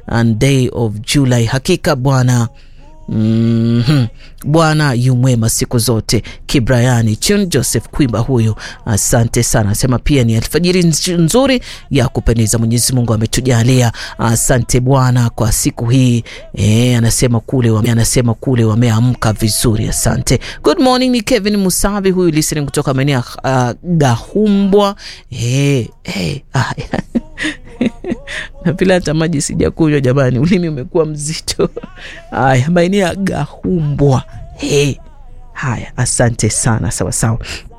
and day of July. Hakika Bwana yumwema siku zote. Kibrayani Chun Joseph Kwimba huyu, asante sana. Anasema pia ni alfajiri nzuri ya kupendeza, Mwenyezi Mungu ametujalia. Asante Bwana kwa siku hii. Anasema kule wameamka vizuri. Asante. Good morning, ni Kevin Musavi huyu listening kutoka maeneo Gahumbwa. Na bila hata maji sijakunywa jamani, ulimi umekuwa mzito. Haya, maeneo ya Gahumbwa. Haya, asante sana. Sawa sawa.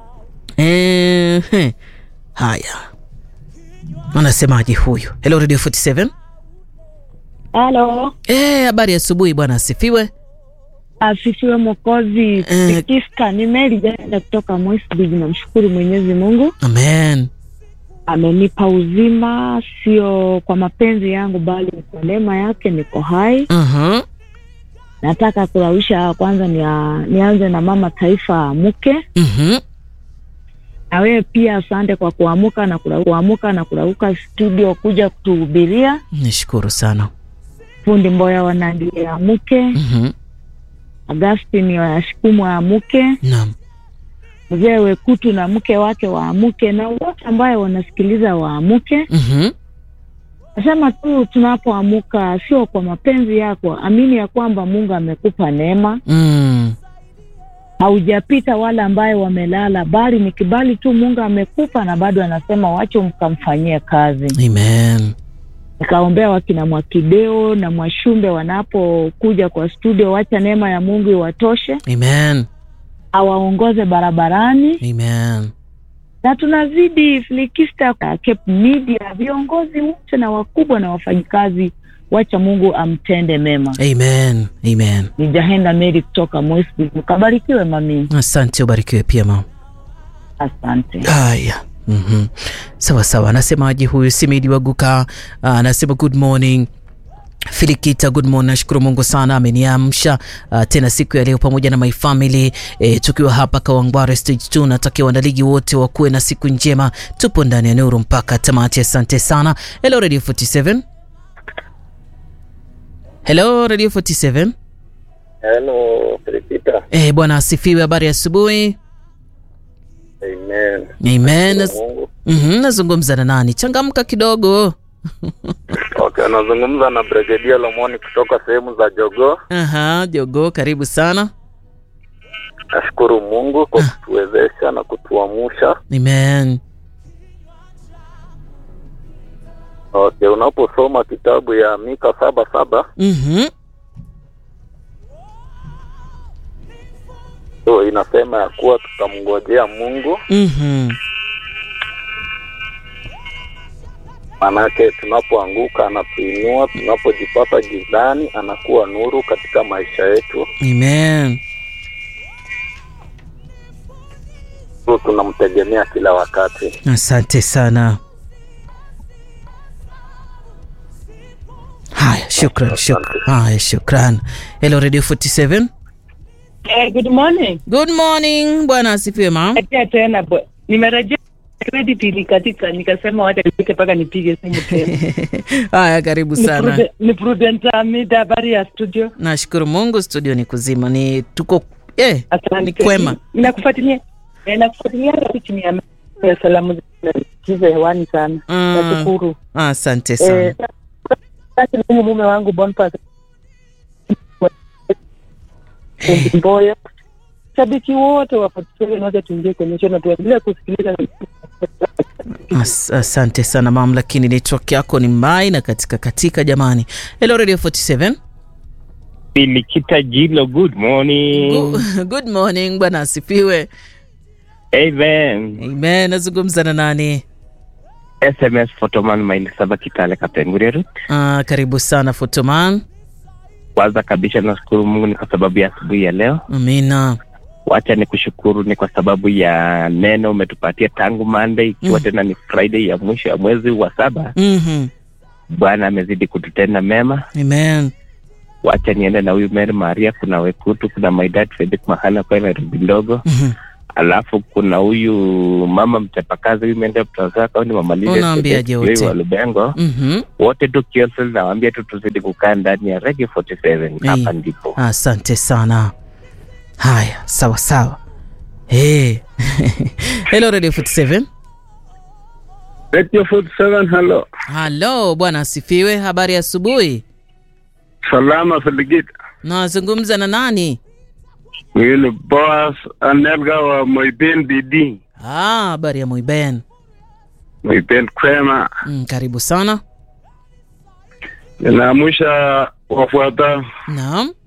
Haya. Anasemaje huyu? Hello Radio 47. Hello. Habari ya asubuhi bwana, asifiwe. Asifiwe Mwokozi. Kista ni Mary jana kutoka Moisbridge, namshukuru Mwenyezi Mungu. Amen. Amenipa uzima, sio kwa mapenzi yangu bali kwa neema yake niko hai. Nataka kulawisha kwanza nianze na mama taifa amke. Na wewe pia asante kwa kuamka na kulauka studio kuja kutuhubiria. Nishukuru sana. Fundi Mboya wanandie amke. Agustini wa Shikumu amke. Naam. Mzee Wekutu na mke wake waamuke, na wote ambao wanasikiliza waamuke. Nasema tu tunapoamuka sio kwa mapenzi yako, amini ya kwamba Mungu amekupa neema. Haujapita wala ambaye wamelala, bali ni kibali tu Mungu amekupa, na bado anasema wacho mkamfanyie kazi. Amen. Nikaombea wakina Mwakideo na Mwashumbe wanapokuja kwa studio, wacha neema ya Mungu iwatoshe. Amen. Awaongoze barabarani. Amen. Na tunazidi Flikista, Cape Media, viongozi wote na wakubwa na wafanyikazi, wacha Mungu amtende mema. Amen. Amen. Ni Jahenda Mary kutoka Moisbridge. Ukabarikiwe mami. Asante, ubarikiwe pia mama. Asante. Haya. Sawa sawa. Anasemaje huyu? Simidi Waguka anasema good morning Filikita, good morning. Nashukuru Mungu sana ameniamsha tena siku ya leo pamoja na my family, tukiwa hapa Kawangware stage 2. Natakia wanaligi wote wakuwe na siku njema. Tupo ndani ya nuru mpaka tamati. Asante sana. Hello Radio 47. Hello Radio 47. Hello Filikita. Bwana asifiwe. Habari ya asubuhi. Amen. Amen. Nazungumza na nani? Changamka kidogo. Okay, nazungumza na Brigadier Lomoni kutoka sehemu za Jogoo. Jogoo, karibu sana. Nashukuru Mungu kwa kutuwezesha na kutuamusha. Amen. Okay, unaposoma kitabu ya Mika 7:7. So inasema ya kuwa tutamngojea Mungu. Manake tunapoanguka anatuinua, tunapojipata gizani anakuwa nuru katika maisha yetu. Amen. So tunamtegemea kila wakati. Asante sana. Haya, shukran. Haya, shukran. Hello Radio 47. Good morning. Good morning. Bwana asifiwe mama. Tena nimerejea credit ilikatika, nikasema wacha nipike paka nipige simu tena. Haya, karibu sana. Ni Prudence Amida, habari ya studio? Nashukuru Mungu, studio ni kuzima, ni tuko ni kwema. Ninakufuatilia chini ya salamu zikiza hewani sana. Nashukuru. Asante sana. Mume wangu Boniface Mboya, sabiki wote wafuatilie na wote tuingie kwenye show na tuendelee kusikiliza. Asante sana mama, lakini network yako ni mbaya na katika jamani. Hello Radio 47. Filikita Jilo, good morning. Good morning, bwana asifiwe. Amen. Nazungumza na nani? SMS Photoman Maili Saba Kitale Kapengurero. Karibu sana Photoman. Kwanza kabisa nashukuru Mungu ni kwa sababu ya asubuhi ya leo. Amina. Wacha nikushukuru ni kwa sababu ya neno umetupatia tangu Monday, ikiwa tena ni Friday ya mwisho ya mwezi wa 7. Bwana amezidi kututenda mema. Amen. Wacha niende na huyu Mary Maria, kuna Wekutu, kuna my dad Felix Mahana kwa Nairobi ndogo. Alafu kuna huyu mama mchapakazi huyu mende kutoka ni mama Lidia. Unaambiaje wote? Wa Lubengo. Wote tu kiosel na waambia tu tuzidi kukaa ndani ya Radio 47 hapa ndipo. Asante sana. Haya, sawa sawa. Hello Radio 47. Radio 47, hello. Hello, bwana asifiwe. Habari ya asubuhi. Salama Feligita. Nazungumza na nani? Mimi ni Boss Anelga wa Moiben DD. Habari ya Moiben. Moiben Kwema. Karibu sana. Ninaamsha wafuata. Naam.